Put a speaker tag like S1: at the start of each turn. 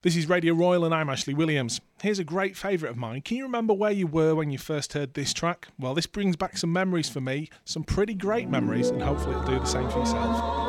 S1: This is Radio Royal and I'm Ashley Williams. Here's a great favourite of mine. Can you remember where you were when you first heard this track? Well, this brings back some memories for me, some pretty great memories, and hopefully it'll do the same for yourself.